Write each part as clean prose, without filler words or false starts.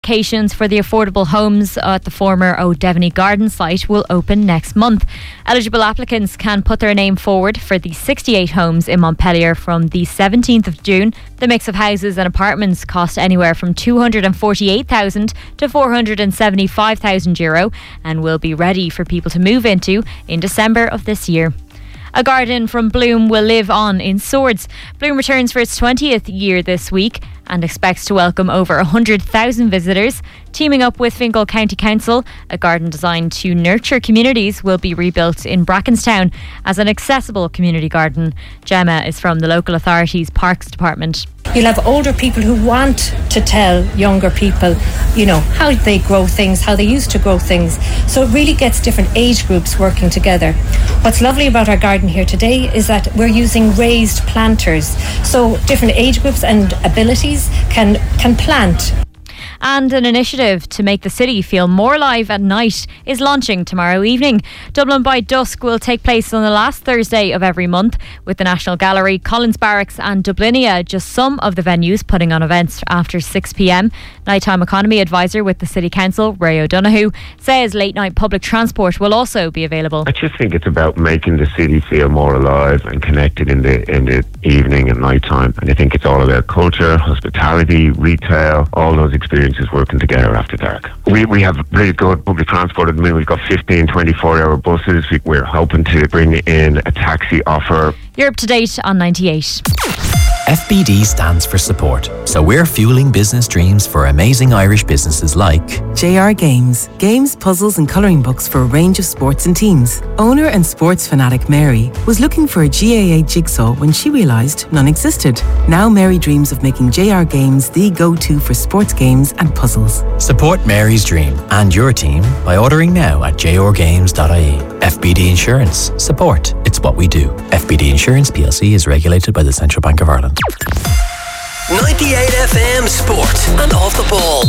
Applications for the affordable homes at the former O'Devany Garden site will open next month. Eligible applicants can put their name forward for the 68 homes in Montpellier from the 17th of June. The mix of houses and apartments cost anywhere from €248,000 to €475,000 and will be ready for people to move into in December of this year. A garden from Bloom will live on in Swords. Bloom returns for its 20th year this week and expects to welcome over 100,000 visitors. Teaming up with Fingal County Council, a garden designed to nurture communities will be rebuilt in Brackenstown as an accessible community garden. Gemma is from the local authority's Parks Department. You'll have older people who want to tell younger people, how they grow things, how they used to grow things. So it really gets different age groups working together. What's lovely about our garden here today is that we're using raised planters. So different age groups and abilities can plant. And an initiative to make the city feel more alive at night is launching tomorrow evening. Dublin by Dusk will take place on the last Thursday of every month, with the National Gallery, Collins Barracks and Dublinia just some of the venues putting on events after 6 p.m. Nighttime Economy Advisor with the City Council, Ray O'Donoghue, says late night public transport will also be available. I just think it's about making the city feel more alive and connected in the evening and night time. And I think it's all about culture, hospitality, retail, all those experiences working together after dark. We have really good public transport at the minute. We've got 15 24-hour buses. We're hoping to bring in a taxi offer. You're up to date on 98. FBD stands for support, so we're fueling business dreams for amazing Irish businesses like JR Games. Games, puzzles and colouring books for a range of sports and teams. Owner and sports fanatic Mary was looking for a GAA jigsaw when she realised none existed. Now Mary dreams of making JR Games the go-to for sports games and puzzles. Support Mary's dream and your team by ordering now at jrgames.ie. FBD Insurance. Support. It's what we do. FBD Insurance PLC is regulated by the Central Bank of Ireland. 98 FM Sport and Off the Ball.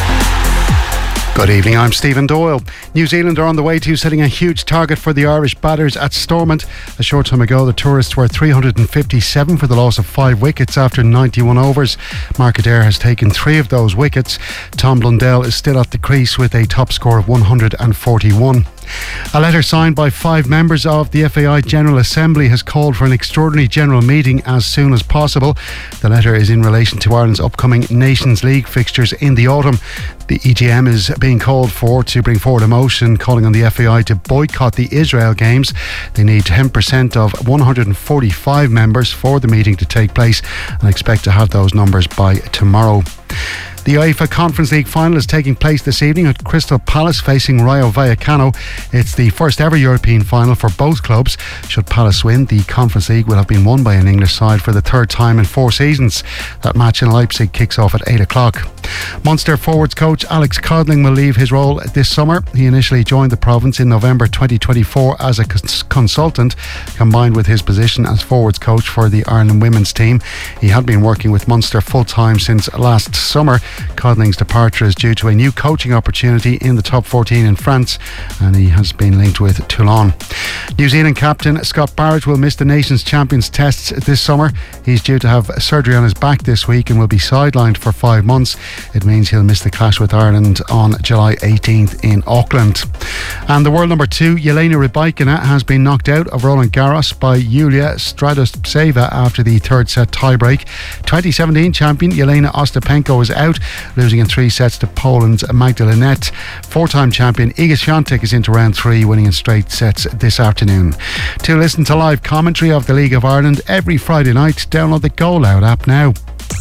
Good evening, I'm Stephen Doyle. New Zealand are on the way to setting a huge target for the Irish batters at Stormont. A short time ago, the tourists were 357 for the loss of 5 wickets after 91 overs. Mark Adair has taken 3 of those wickets. Tom Blundell is still at the crease with a top score of 141. A letter signed by 5 members of the FAI General Assembly has called for an extraordinary general meeting as soon as possible. The letter is in relation to Ireland's upcoming Nations League fixtures in the autumn. The EGM is being called for to bring forward a motion calling on the FAI to boycott the Israel Games. They need 10% of 145 members for the meeting to take place and expect to have those numbers by tomorrow. The UEFA Conference League final is taking place this evening at Crystal Palace facing Rayo Vallecano. It's the first ever European final for both clubs. Should Palace win, the Conference League will have been won by an English side for the 3rd time in 4 seasons. That match in Leipzig kicks off at 8 o'clock. Munster forwards coach Alex Codling will leave his role this summer. He initially joined the province in November 2024 as a consultant, combined with his position as forwards coach for the Ireland women's team. He had been working with Munster full-time since last summer. Codling's departure is due to a new coaching opportunity in the top 14 in France, and he has been linked with Toulon. New Zealand captain Scott Barrett will miss the Nations Champions tests this summer. He's due to have surgery on his back this week and will be sidelined for 5 months. It means he'll miss the clash with Ireland on July 18th in Auckland. And the world number 2, Jelena Rybakina, has been knocked out of Roland Garros by Yulia Stradoseva after the 3rd set tiebreak. 2017 champion Jelena Ostapenko is out, losing in 3 sets to Poland's Magdalena. 4-time champion Iga Świątek is into round 3, winning in straight sets this afternoon. To listen to live commentary of the League of Ireland every Friday night, download the Go Loud app now.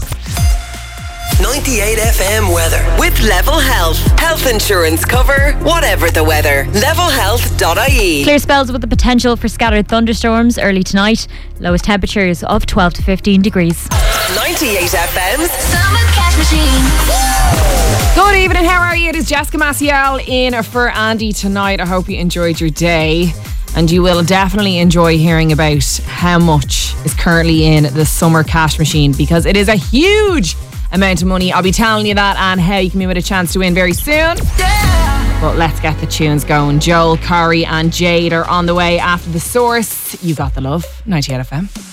98 FM weather with Level Health. Health insurance cover, whatever the weather. Levelhealth.ie. Clear spells with the potential for scattered thunderstorms early tonight. Lowest temperatures of 12 to 15 degrees. 98 FM's Summer Cash Machine. Good evening, how are you? It is Jessica Maciel in for Andy tonight. I hope you enjoyed your day. And you will definitely enjoy hearing about how much is currently in the Summer Cash Machine, because it is a huge amount of money. I'll be telling you that and how you can be with a chance to win very soon. Yeah. But let's get the tunes going. Joel, Corey and Jade are on the way after The Source. You got the love. 98 FM.